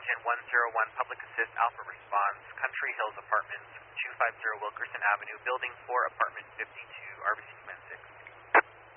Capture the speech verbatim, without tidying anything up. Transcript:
Agent one zero one, Public Assist Alpha Response, Country Hills Apartments, two fifty Wilkerson Avenue, Building four, Apartment